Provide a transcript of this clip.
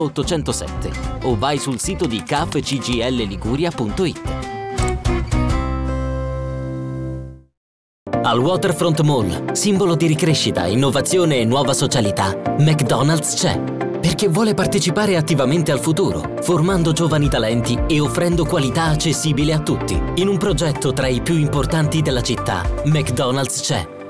807 o vai sul sito di cafcglliguria.it. Al Waterfront Mall, simbolo di ricrescita, innovazione e nuova socialità, McDonald's c'è, perché vuole partecipare attivamente al futuro, formando giovani talenti e offrendo qualità accessibile a tutti. In un progetto tra i più importanti della città, McDonald's c'è.